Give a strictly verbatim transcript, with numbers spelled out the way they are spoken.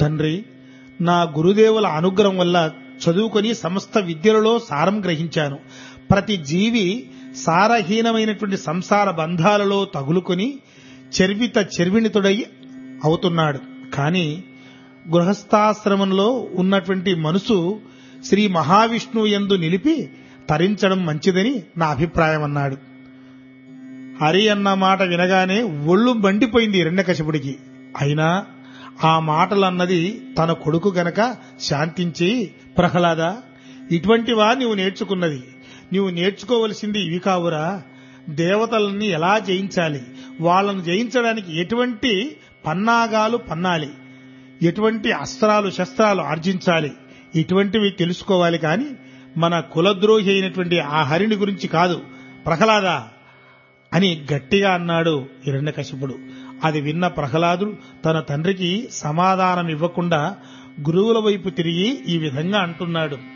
తండ్రి, నా గురుదేవుల అనుగ్రహం వల్ల చదువుకొని సమస్త విద్యలలో సారం గ్రహించాను. ప్రతి జీవి సారహీనమైనటువంటి సంసార బంధాలలో తగులుకొని చర్విత చర్విణితుడై అవుతున్నాడు. కానీ గృహస్థాశ్రమంలో ఉన్నటువంటి మనసు శ్రీ మహావిష్ణువు యందు నిలిపి తరించడం మంచిదని నా అభిప్రాయం అన్నాడు. హరి అన్న మాట వినగానే ఒళ్ళు మండిపోయింది హిరణ్యకశిపుడికి. అయినా ఆ మాటలన్నది తన కొడుకు గనక శాంతించి, ప్రహ్లాద, ఇటువంటివా నీవు నేర్చుకున్నది? నీవు నేర్చుకోవలసింది ఇవి కావురా. దేవతలని ఎలా జయించాలి, వాళ్ళను జయించడానికి ఎటువంటి పన్నాగాలు పన్నాలి, ఎటువంటి అస్త్రాలు శస్త్రాలు ఆర్జించాలి, ఇటువంటివి తెలుసుకోవాలి. కాని మన కులద్రోహి అయినటువంటి ఆ హరిని గురించి కాదు ప్రహ్లాద అని గట్టిగా అన్నాడు హిరణ్యకశిపుడు. అది విన్న ప్రహ్లాదుడు తన తండ్రికి సమాధానం ఇవ్వకుండా గురువుల వైపు తిరిగి ఈ విధంగా అంటున్నాడు.